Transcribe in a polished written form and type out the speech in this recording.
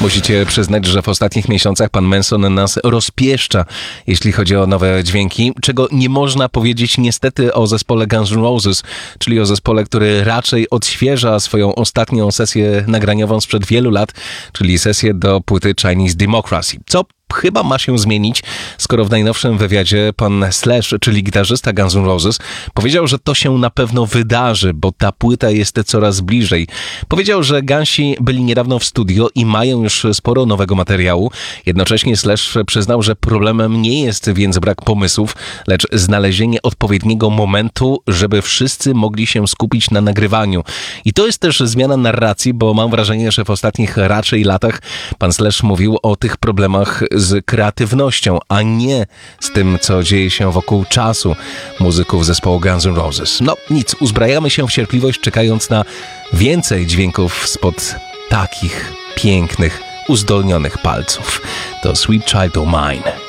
Musicie przyznać, że w ostatnich miesiącach pan Manson nas rozpieszcza, jeśli chodzi o nowe dźwięki, czego nie można powiedzieć niestety o zespole Guns N' Roses, czyli o zespole, który raczej odświeża swoją ostatnią sesję nagraniową sprzed wielu lat, czyli sesję do płyty Chinese Democracy. Co chyba ma się zmienić, skoro w najnowszym wywiadzie pan Slash, czyli gitarzysta Guns N' Roses, powiedział, że to się na pewno wydarzy, bo ta płyta jest coraz bliżej. Powiedział, że Gansi byli niedawno w studio i mają już sporo nowego materiału. Jednocześnie Slash przyznał, że problemem nie jest więc brak pomysłów, lecz znalezienie odpowiedniego momentu, żeby wszyscy mogli się skupić na nagrywaniu. I to jest też zmiana narracji, bo mam wrażenie, że w ostatnich raczej latach pan Slash mówił o tych problemach z kreatywnością, a nie z tym, co dzieje się wokół czasu muzyków zespołu Guns N' Roses. No nic, uzbrajamy się w cierpliwość, czekając na więcej dźwięków spod takich pięknych, uzdolnionych palców. To Sweet Child O' Mine.